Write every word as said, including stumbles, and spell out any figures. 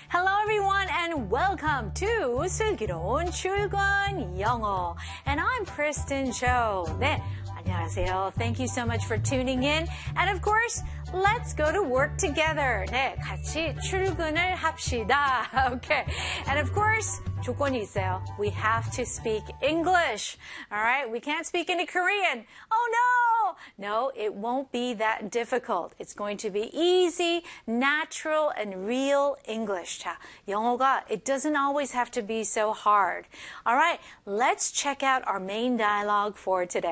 Hello everyone and welcome to 슬기로운 출근 영어. And I'm Kristen Cho. 네, 안녕하세요. Thank you so much for tuning in. And of course, let's go to work together. 네, 같이 출근을 합시다. Okay. And of course, 조건이 있어요. We have to speak English. All right? We can't speak any Korean. Oh no! No, it won't be that difficult. It's going to be easy, natural, and real English. 자, 영어가 it doesn't always have to be so hard. All right, let's check out our main dialogue for today.